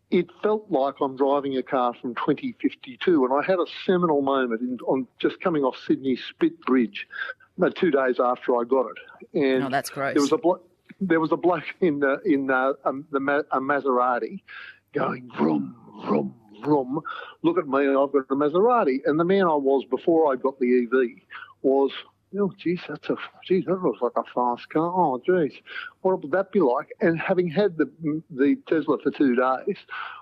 it felt like I'm driving a car from 2052, and I had a seminal moment on just coming off Sydney Spit Bridge 2 days after I got it. And oh, that's gross. There was a bloke in a Maserati going vroom, vroom, vroom. Look at me, I've got a Maserati. And the man I was before I got the EV was, oh, geez, that looks like a fast car. Oh, geez, what would that be like? And having had the Tesla for 2 days,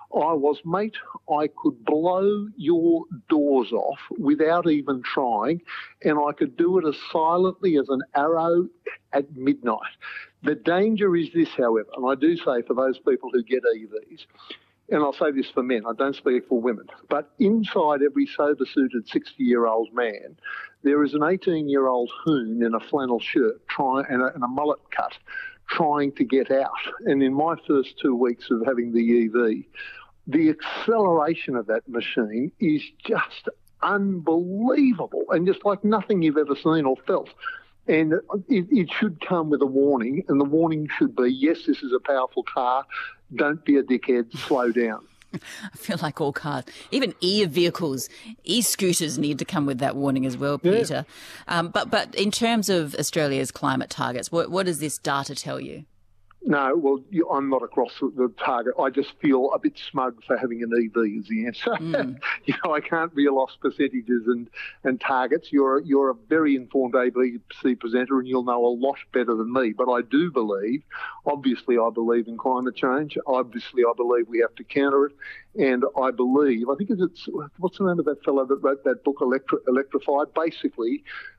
mate, I could blow your doors off without even trying, and I could do it as silently as an arrow at midnight. The danger is this, however, and I do say for those people who get EVs, and I'll say this for men, I don't speak for women, but inside every sober-suited 60-year-old man, there is an 18-year-old hoon in a flannel shirt and a mullet cut trying to get out. And in my first 2 weeks of having the EV, the acceleration of that machine is just unbelievable and just like nothing you've ever seen or felt. And it should come with a warning, and the warning should be, yes, this is a powerful car. Don't be a dickhead. Slow down. I feel like all cars, even e-vehicles, e-scooters need to come with that warning as well, Peter. Yeah. But in terms of Australia's climate targets, what does this data tell you? No, well, I'm not across the target. I just feel a bit smug for having an EV is the answer. I can't reel off percentages and targets. You're a very informed ABC presenter and you'll know a lot better than me. But I do believe, obviously I believe in climate change. Obviously I believe we have to counter it. And I think it's, what's the name of that fellow that wrote that book, Electrified? Basically,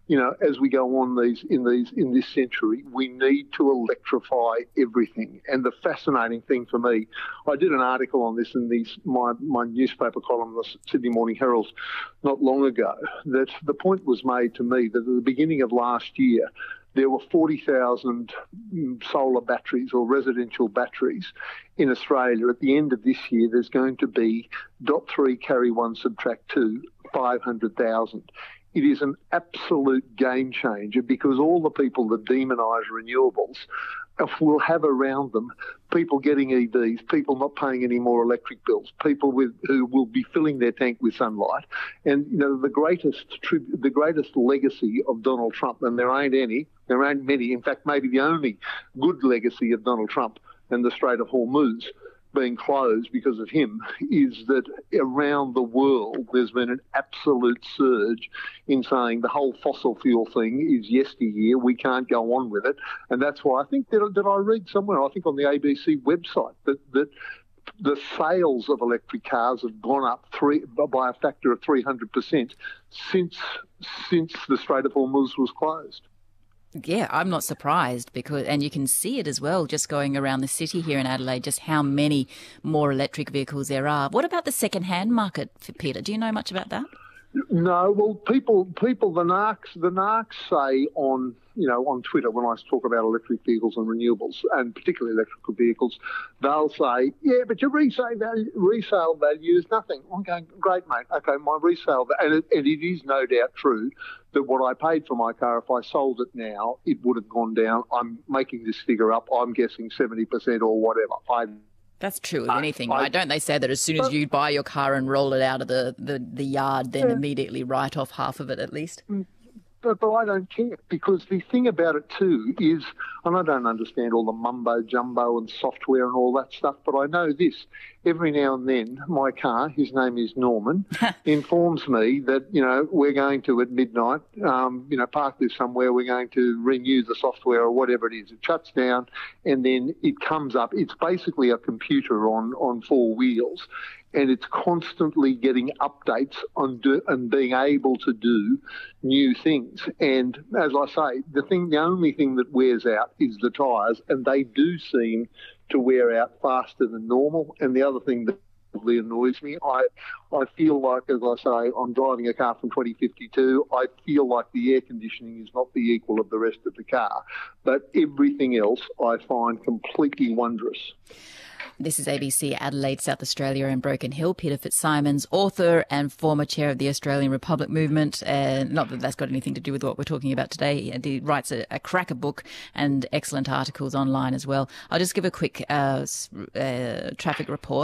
as we go on in this century, we need to electrify everything. And the fascinating thing for me, I did an article on this in my newspaper column, the Sydney Morning Herald, not long ago, that the point was made to me that at the beginning of last year, there were 40,000 solar batteries or residential batteries in Australia. At the end of this year, there's going to be .3 carry 1 subtract 2, 500,000. It is an absolute game changer because all the people that demonise renewables will have around them people getting EVs, people not paying any more electric bills, people who will be filling their tank with sunlight. And, the greatest legacy of Donald Trump, and there ain't many, in fact, maybe the only good legacy of Donald Trump and the Strait of Hormuz being closed because of him, is that around the world there's been an absolute surge in saying the whole fossil fuel thing is yesteryear, we can't go on with it. And that's why I think that I read somewhere, I think on the ABC website, that the sales of electric cars have gone up by a factor of 300% since the Strait of Hormuz was closed. Yeah, I'm not surprised and you can see it as well just going around the city here in Adelaide, just how many more electric vehicles there are. What about the second-hand market, Peter? Do you know much about that? No, well, people, the narcs say on Twitter when I talk about electric vehicles and renewables, and particularly electrical vehicles, they'll say, yeah, but your resale value is nothing. I'm going, great, mate. Okay, my resale, and it is no doubt true that what I paid for my car, if I sold it now, it would have gone down. I'm making this figure up. I'm guessing 70% or whatever. That's true with anything, right? Don't they say that as soon as you buy your car and roll it out of the yard, then immediately write off half of it at least? But I don't care, because the thing about it too is, and I don't understand all the mumbo-jumbo and software and all that stuff, but I know this. Every now and then, my car, his name is Norman, informs me that, we're going to, at midnight, park this somewhere, we're going to renew the software or whatever it is. It shuts down and then it comes up. It's basically a computer on four wheels, and it's constantly getting updates and being able to do new things. And as I say, the only thing that wears out is the tyres, and they do seem to wear out faster than normal. And the other thing that really annoys me, I feel like, as I say, I'm driving a car from 2052. I feel like the air conditioning is not the equal of the rest of the car, but everything else I find completely wondrous. This is ABC Adelaide, South Australia and Broken Hill. Peter Fitzsimons, author and former chair of the Australian Republic Movement. Not that that's got anything to do with what we're talking about today. He writes a cracker book and excellent articles online as well. I'll just give a quick traffic report.